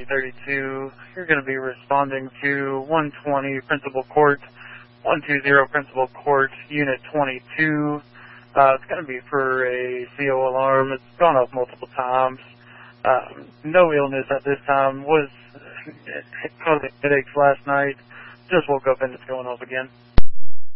3032. You're going to be responding to 120 Principal Court, 120 Principal Court, Unit 22. It's going to be for a CO alarm. It's gone off multiple times. No illness at this time. Was causing headaches last night. Just woke up and it's going off again.